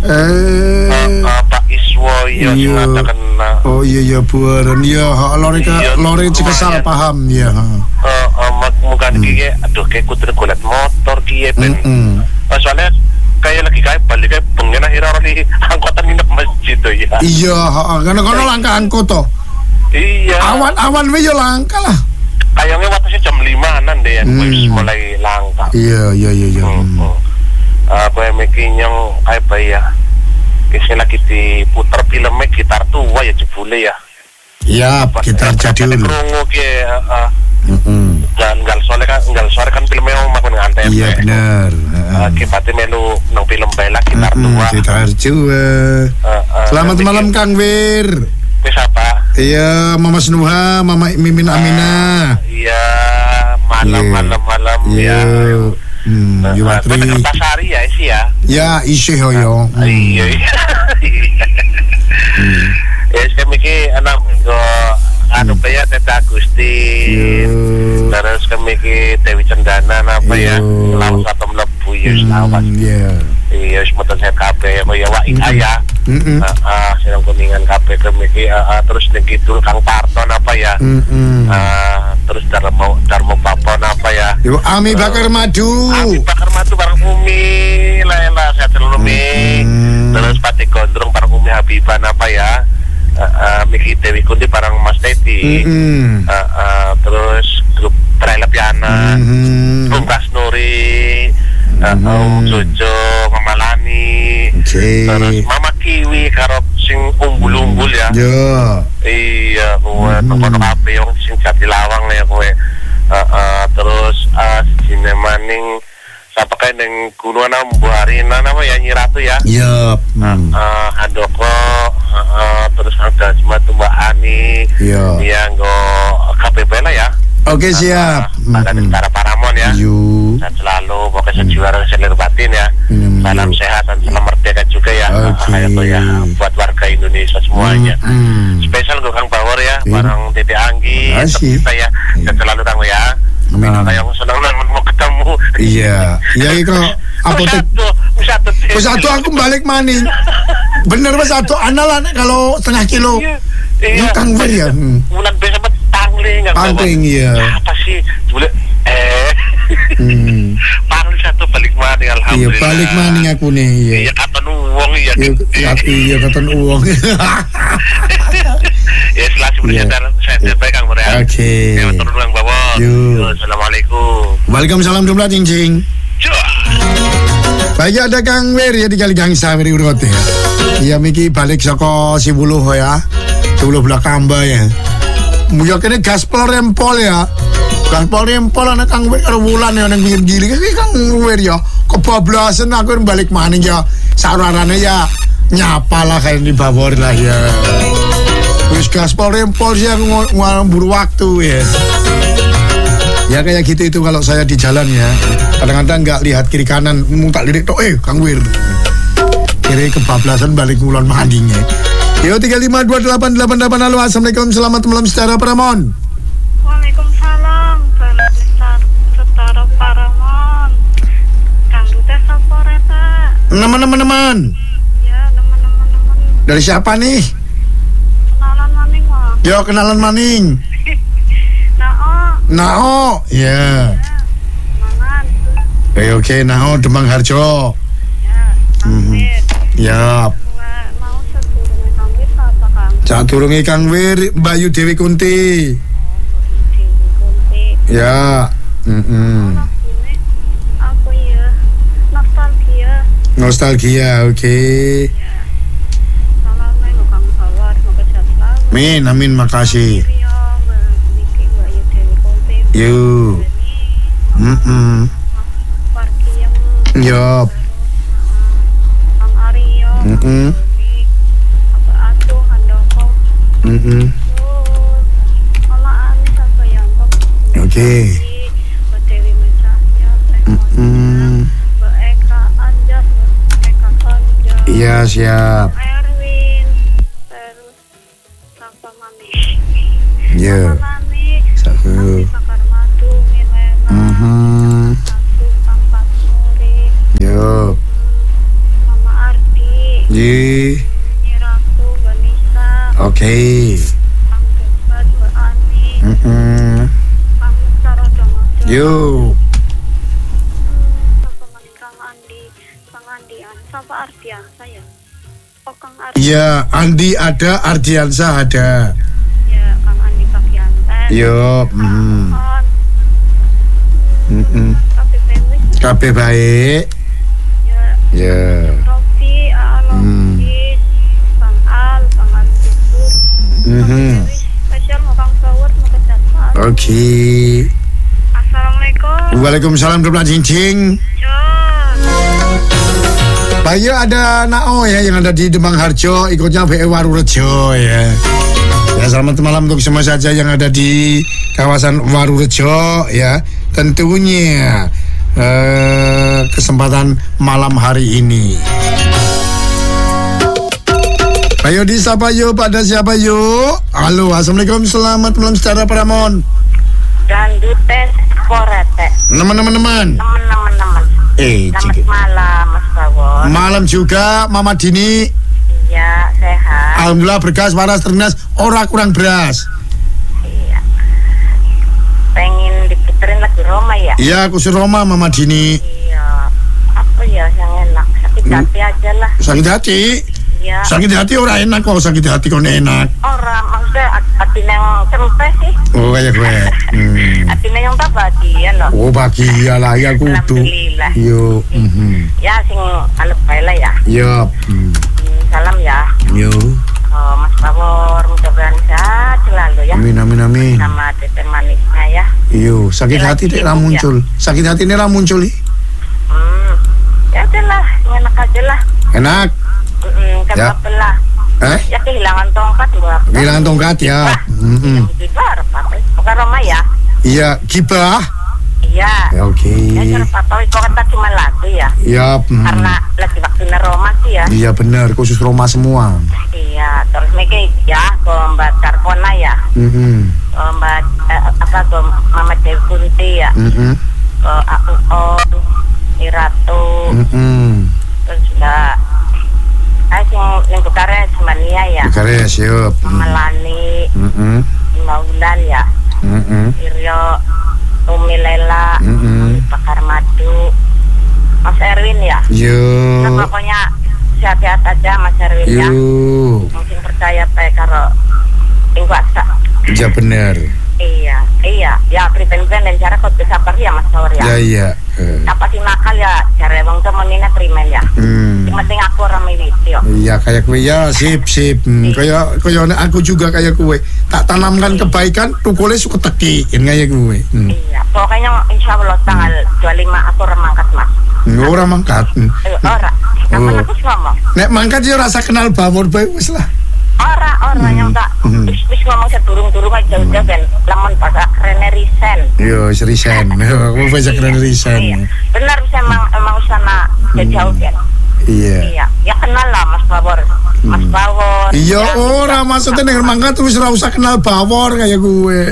Pak Iswoyo mengatakan oh iya buaran ya lori Cikesal paham ya. Muka iki aduh kayak kudu golek motor ki ben. Soalnya kayak lagi balik kayak pengen akhirnya orang di angkutan nginep masjid tuh ya. Iya, karena langka angkot toh. Iya. Awan yo langka lah. Kayaknya waktu jam 5-an deh yang mulai langka. Iya. Aku yang yang kayak bayi ya. Kisah lagi diputar filmnya gitar tua ya jebule ya. Iya, gitar jadul. Krungu ki Enggak soalnya kan filmnya makan nganten. Iya benar. Akibatnya melu nang film bela gitar tua. Gitar tua. Selamat malam Kang Wir. Wis apa? Iya, Mama Snuha, Mama Mimin Aminah. Iya, malam ya. Yuwatri. Pasari ya isi ya. Ya, isi hoyo. Iya. Ya, saya mikir anak anu ya Teta Agustin. Terus kami ki Dewi Cendana apa ya? Lawan satu mlebu ya lawan. Iya, semutan saya kabeh ya wa ya. Sedang kuningan kabeh kami ki terus ning kidul Kang Parton apa ya? Terus Darmo Papon apa ya? Yo Ami Bakar Madu. Ami Bakar Madu bareng Umi Lela saya terlumi. Terus Pati Gondrong bareng Umi Habiban apa ya? Miki Dewi Kunti bareng Mas Teti. Terus grup Trailepiana, Bungkas Nuri, Jojo, Mama Lani, terus Mama Kiwi karo sing umbul-umbul ya. Iya, kowe nang kabeh yang sing jati lawang ya kowe. Terus sine maning sapa kae ning Gunung Ambuharina apa ya Nyi Ratu ya. Iya. Handoko, terus ada Mbak Ani. Iya, nggo KPP lah ya. Oke, siap. Ada Tentara Paramon ya. Dan selalu pokoknya sejuara selir batin ya. Salam sehat dan salam merdeka juga ya. Itu ya buat warga Indonesia semuanya. Spesial gue Kang Bawor ya, bareng Titi Anggi, kita ya. Dan selalu Kang ya. Kayak senang mau ketemu. Iya itu apotek. Satu aku balik maning. Bener Mas satu analan kalau setengah kilo. Iya. Kang Wir ya. Bulan besok Pangling ya. Apa sih? Boleh Pangling satu balik maning alhamdulillah. Iya balik maning aku nih. Iya katon uang ya. Iya katon uang. Ya setelah sebelumnya saya terbaik Kang Murya. Oke. Ya turun Kang Bawor. Assalamualaikum. Waalaikumsalam jumlah cincing. Baik ada Kang Wir ya di kali gangsa dari urut ya. Iya Miki balik saka Sibuluh ya. Sibuluh belah Kamba ya. Muya kene gaspol rempol ya. Gaspol rempol ana Kang Wir karo wulan ya ning pinggir gili iki Kang Wir ya. Kebablasan aku balik maning ya. Sararane ya nyapa lah kayak di Bawor lah ya. Wis gaspol rempol sih aku ngambur waktu ya. Ya kayak gitu itu kalau saya di jalan ya. Kadang-kadang nggak lihat kiri kanan, tak lirik toh Kang Wir. Kiri kebablasan balik ngulon mandingnya. Yo 3528888 halo assalamualaikum selamat malam secara Paramon. Waalaikumsalam secara Paramon. Kang Duta sapa reta? Teman-teman. Ya teman-teman. Dari siapa nih? Kenalan maning mah. Yo kenalan maning. Nao. Ya. Mangan. Oke Nao Demang Harjo. Ya. Ya. Sadurunge Kang Wir Bayu Dewi Kunti. Ya. Aku ya nostalgia, oke. Salam lo Kang Bawor, semoga sehat selalu. Amin, makasih. Yo. Yup. Kang Aryo. Mama Anis atau Yangkong. Oke. Mbak Dewi Mencahya, Mbak Eka Anjas, Eka Anja. Iya siap. Erwin, terus Sapa Mami. Iya. Mami, Satu. Bakar Madu, Milena. Satu Kang Pasmuri. Yup. Mama Ardi. Nggih. Nyi Ratu, Mbak Nisa, Oke. Kang Debat, Mbak Ani, Kang Mukhtar Odomodo. Yo. Sapa maning Kang Andian, sapa Ardian saya. Oh Kang Ardian. Iya, Andi ada, Ardiansa ada. Ya, Kang Andi Kapianten. Yo. Kabeh baik. Ya, Ya. Rofi, Alofis, Kang Al Syukur. Spesial mau Kang Power, mau kejataan. Oke. Assalamualaikum. Waalaikumsalam warahmatullahi wabarakatuh. Bayu ada Nao ya yang ada di Demang Harjo, ikutnya BE Warurejo ya. Ya, selamat malam untuk semua saja yang ada di kawasan Warurejo ya. Tentunya kesempatan malam hari ini. Ayo disapa yuk, pada siapa yuk? Halo, assalamualaikum, selamat malam secara Paramon. Dandutes Korete. Teman-teman. Selamat malam Mas Bawon. Malam juga Mama Dini. Iya, sehat. Alhamdulillah berkas waras ternas, ora kurang beras. Iya. Pengen diputerin lagu Roma ya? Iya, khusus Roma Mama Dini. Iya. Apa ya yang enak? Sakit hati aja lah. Sakit hati. Iya. Sakit hati ora enak kok, sakit hati kok enak. Orang maksudnya hati yang cempes sih. Oh kayak gue. Hati yang tak bahagia loh. Oh bahagia lah ya kudu. Alhamdulillah. Yo. Ya sing alep bae lah ya. Yo. Salam ya. Yo. Mas Bawor mudah-mudahan sehat selalu ya. Amin amin amin. Sama teteh manisnya ya. Yo, sakit hati dek ra muncul. Sakit hati ini ra muncul ih. Ya udahlah, enak aja lah. Enak. Kan Ya. apa lah. Ya kehilangan tongkat gua. Kehilangan tongkat ya. Gitu apa? Bukan Roma ya? Iya, gibah. Iya. Ya, oke. Ya cara papa kok kata cuma lagu ya. Iya. Karena lagi waktunya Roma sih ya. Iya benar, khusus Roma semua. Iya, terus mereka ya Kombat Karpona ya. Kombat Mama Dewi Kunti ya. Aku Iratu. Terus juga sing Bukares Mania ya. Bukares yuk. Melani. Maulan ya. Iryo Umi Lela. Bakar Madu. Mas Erwin ya. Yo. Nah, pokoknya sehat-sehat aja Mas Erwin ya. Mungkin percaya pakai karo ing kuasa. Iya benar. Iya. Ya priben-priben dan cara kok bisa pergi ya Mas Saur ya. Iya. Apa sih nakal ya cara wong temenina primen ya. Yang penting aku rame video. Iya kayak kue ya sip. Kayak aku juga kayak kue. Tak tanamkan kebaikan, tukulnya suka tekiin kayak kue. Iya. Pokoknya insya Allah tanggal 25 aku remangkat Mas. Ora mangkat. Ora. Kapan aku ngomong? Nek mangkat ya rasa kenal bawor bae wis lah. Ora yang tak wis ngomong sedurung-durung aja udah kan lamun bahasa Rene Risen. Yo Risen. Mau bahasa Rene Risen. Iya. Benar bisa emang usana jauh kan. Iya. Ya kenal lah Mas Bawor. Mas Bawor. Iya ora maksudnya nek mangkat wis ora usah kenal bawor kayak gue.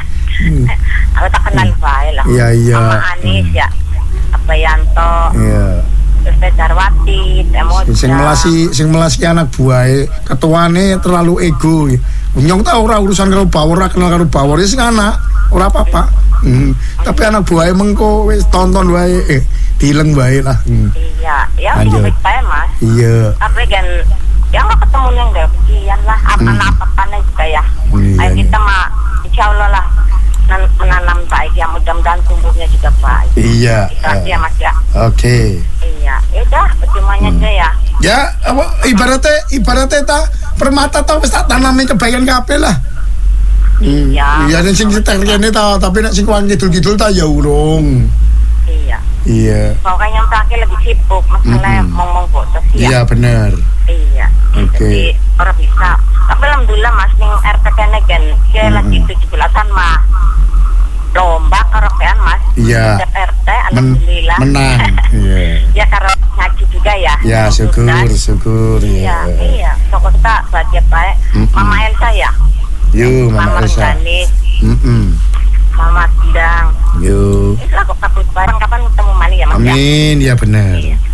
Aku tak kenal bae lah. Iya. Sama Anis ya. Abayanto. Iya. Terus Darwati, Emoja. Sing melasi anak buahe, ketuane terlalu ego. Nyong tau ora urusan karo bawor, ora kenal karo bawor ya sing anak, ora apa-apa. Tapi anak buahe mengko wis tonton wae, dileng wae lah. Iya, ya baik bae Mas. Iya. Tapi kan ya nggak ketemu yang gajian lah, apa-apanya juga ya. Ayo kita mah insyaallah lah menanam baik ya, mudah-mudahan tumbuhnya juga baik. Iya. Ya Mas ya. Oke. Iya, udah percumanya aja ya. Ya, apa ibaratnya ta permata ta wis tak tanami kebaikan kabeh lah. Iya. Iya nek sing cetek kene ta, tapi nek sing kuwi kidul-kidul ta ya urung. Iya. Iya. Pokoknya yang terakhir lebih sibuk, masalah ngomong foto sih ya. Iya benar. Iya. Jadi orang bisa. Tapi alhamdulillah Mas ning RPK kan dia lagi 17-an mah lomba karaokean Mas. Iya. RT alhamdulillah. Menang. Iya. Ya karena ngaji juga ya. Ya syukur ya. Iya. Pokok kita bahagia baik. Mama Elsa ya. Yo Mama Elsa. Janis. Mama Tidang. Yo. Itu lah kok kabut bareng kapan ketemu Mali ya Mas ya. Amin ya benar. Iya.